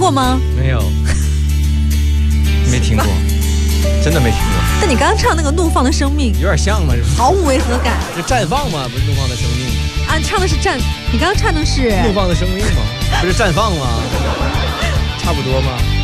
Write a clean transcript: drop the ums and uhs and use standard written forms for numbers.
过吗？ 没有，没听过，真的没听过。 但你刚刚唱那个《怒放的生命》 有点像吗？ 毫无违和感。 这绽放吗？不是怒放的生命吗？ 啊，唱的是你刚刚唱的是怒放的生命吗？不是绽放吗？差不多吗？